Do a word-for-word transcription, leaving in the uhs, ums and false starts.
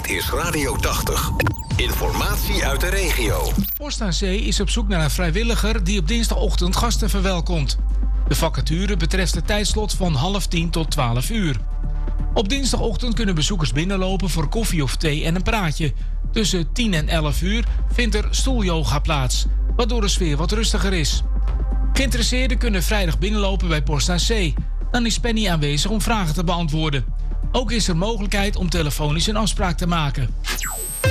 Dit is Radio tachtig. Informatie uit de regio. Post aan Zee is op zoek naar een vrijwilliger die op dinsdagochtend gasten verwelkomt. De vacature betreft het tijdslot van half tien tot twaalf uur. Op dinsdagochtend kunnen bezoekers binnenlopen voor koffie of thee en een praatje. Tussen tien en elf uur vindt er stoelyoga plaats, waardoor de sfeer wat rustiger is. Geïnteresseerden kunnen vrijdag binnenlopen bij Post aan Zee. Dan is Penny aanwezig om vragen te beantwoorden. Ook is er mogelijkheid om telefonisch een afspraak te maken.